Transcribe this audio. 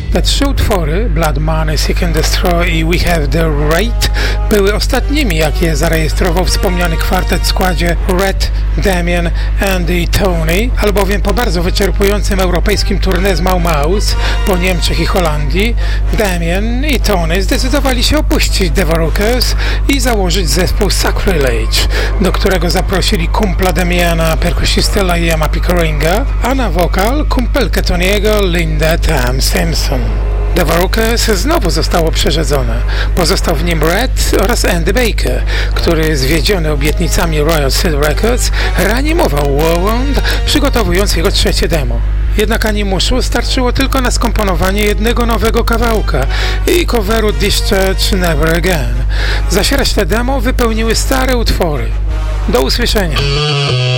Te trzy utwory, Blood Money, Seek and Destroy i We Have the Right, były ostatnimi, jakie zarejestrował wspomniany kwartet w składzie Red, Damien, Andy i Tony, albowiem po bardzo wyczerpującym europejskim tournée z Mau Maus po Niemczech i Holandii, Damien i Tony zdecydowali się opuścić The Varukes i założyć zespół Sacrilege, do którego zaprosili kumpla Damiana, perkusistę Liama Pickeringa, a na wokal kumpelkę Tony'ego, Linda Tam Simpson. The Varukes znowu zostało przerzedzone. Pozostał w nim Red oraz Andy Baker, który zwiedziony obietnicami Royal Seal Records reanimował Warwound, przygotowując jego trzecie demo. Jednak animuszu starczyło tylko na skomponowanie jednego nowego kawałka i coveru Discharge Never Again. Zaś resztę demo wypełniły stare utwory. Do usłyszenia.